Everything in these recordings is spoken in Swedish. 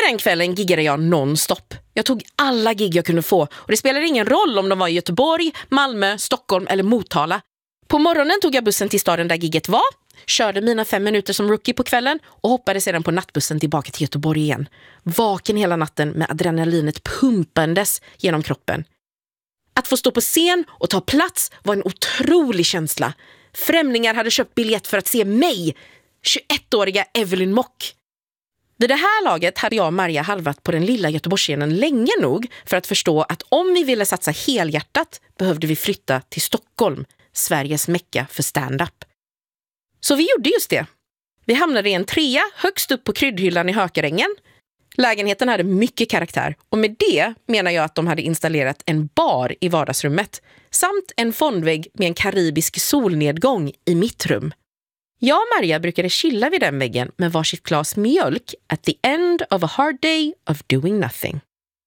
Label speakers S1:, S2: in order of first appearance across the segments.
S1: den kvällen giggade jag nonstop. Jag tog alla gig jag kunde få och det spelade ingen roll om de var i Göteborg, Malmö, Stockholm eller Motala. På morgonen tog jag bussen till staden där gigget var, körde mina 5 minuter som rookie på kvällen och hoppade sedan på nattbussen tillbaka till Göteborg igen. Vaken hela natten med adrenalinet pumpandes genom kroppen. Att få stå på scen och ta plats var en otrolig känsla. Främlingar hade köpt biljett för att se mig, 21-åriga Evelyn Mock. Vid det här laget hade jag och Maria halvat på den lilla Göteborgsscenen länge nog för att förstå att om vi ville satsa helhjärtat behövde vi flytta till Stockholm, Sveriges mecka för stand-up. Så vi gjorde just det. Vi hamnade i en 3 högst upp på kryddhyllan i Hökarängen. Lägenheten hade mycket karaktär och med det menar jag att de hade installerat en bar i vardagsrummet samt en fondvägg med en karibisk solnedgång i mitt rum. Jag och Maria brukade chilla vid den väggen med varsitt glas mjölk at the end of a hard day of doing nothing.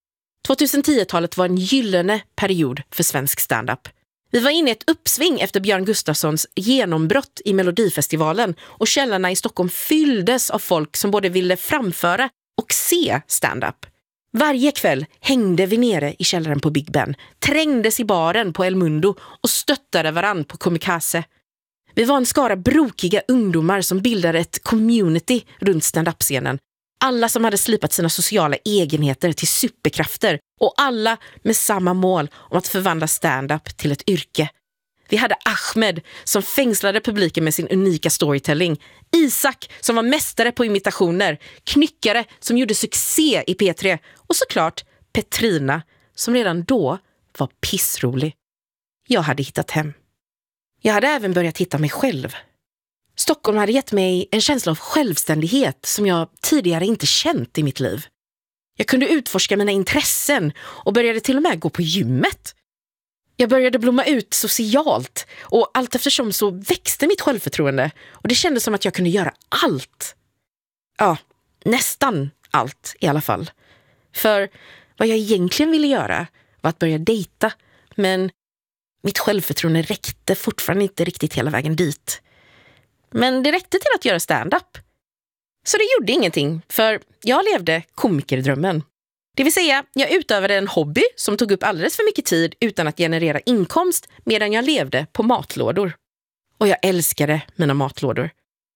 S1: 2010-talet var en gyllene period för svensk stand-up. Vi var inne i ett uppsving efter Björn Gustafssons genombrott i Melodifestivalen och källarna i Stockholm fylldes av folk som både ville framföra och se stand-up. Varje kväll hängde vi nere i källaren på Big Ben, trängdes i baren på El Mundo och stöttade varann på Komikaze. Vi var en skara brokiga ungdomar som bildade ett community runt stand-up-scenen. Alla som hade slipat sina sociala egenheter till superkrafter och alla med samma mål om att förvandla stand-up till ett yrke. Vi hade Ahmed som fängslade publiken med sin unika storytelling, Isak som var mästare på imitationer, Knyckare som gjorde succé i P3 och såklart Petrina som redan då var pissrolig. Jag hade hittat hem. Jag hade även börjat hitta mig själv. Stockholm hade gett mig en känsla av självständighet som jag tidigare inte känt i mitt liv. Jag kunde utforska mina intressen och började till och med gå på gymmet. Jag började blomma ut socialt och allt eftersom så växte mitt självförtroende och det kändes som att jag kunde göra allt. Ja, nästan allt i alla fall. För vad jag egentligen ville göra var att börja dejta, men mitt självförtroende räckte fortfarande inte riktigt hela vägen dit. Men det räckte till att göra stand-up. Så det gjorde ingenting, för jag levde komikerdrömmen. Det vill säga, jag utövade en hobby som tog upp alldeles för mycket tid utan att generera inkomst medan jag levde på matlådor. Och jag älskade mina matlådor.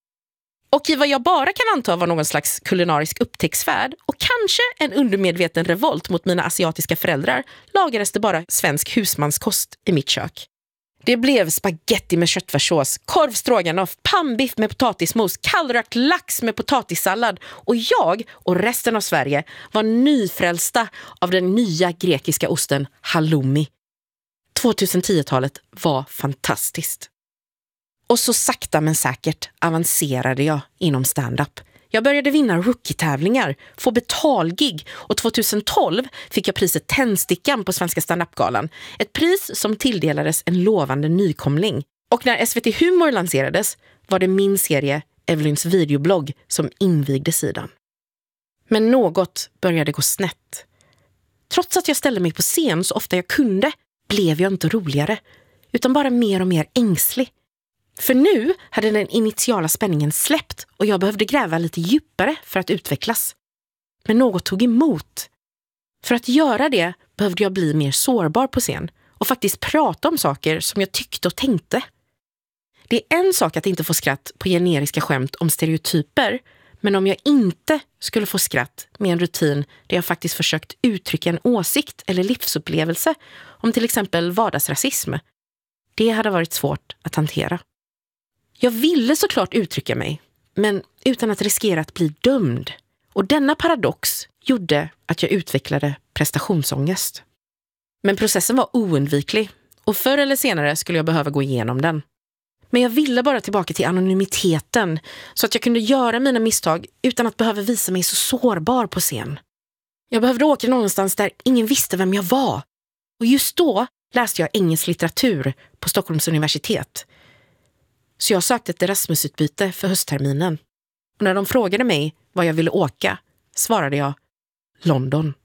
S1: Och i vad jag bara kan anta var någon slags kulinarisk upptäcktsfärd och kanske en undermedveten revolt mot mina asiatiska föräldrar lagades det bara svensk husmanskost i mitt kök. Det blev spaghetti med köttfärssås, korv stroganoff, pannbiff med potatismos, kallrökt lax med potatissallad och jag och resten av Sverige var nyfrälsta av den nya grekiska osten halloumi. 2010-talet var fantastiskt. Och så sakta men säkert avancerade jag inom stand-up. Jag började vinna rookie-tävlingar, få betalgig och 2012 fick jag priset Tändstickan på Svenska stand-up-galan. Ett pris som tilldelades en lovande nykomling. Och när SVT Humor lanserades var det min serie Evelyns videoblogg som invigde sidan. Men något började gå snett. Trots att jag ställde mig på scen så ofta jag kunde blev jag inte roligare utan bara mer och mer ängslig. För nu hade den initiala spänningen släppt och jag behövde gräva lite djupare för att utvecklas. Men något tog emot. För att göra det behövde jag bli mer sårbar på scen och faktiskt prata om saker som jag tyckte och tänkte. Det är en sak att inte få skratt på generiska skämt om stereotyper, men om jag inte skulle få skratt med en rutin där jag faktiskt försökt uttrycka en åsikt eller livsupplevelse om till exempel vardagsrasism, det hade varit svårt att hantera. Jag ville såklart uttrycka mig, men utan att riskera att bli dömd. Och denna paradox gjorde att jag utvecklade prestationsångest. Men processen var oundviklig och förr eller senare skulle jag behöva gå igenom den. Men jag ville bara tillbaka till anonymiteten så att jag kunde göra mina misstag utan att behöva visa mig så sårbar på scen. Jag behövde åka någonstans där ingen visste vem jag var. Och just då läste jag engelsk litteratur på Stockholms universitet. Så jag sökte ett Erasmusutbyte för höstterminen. Och när de frågade mig vad jag ville åka svarade jag London.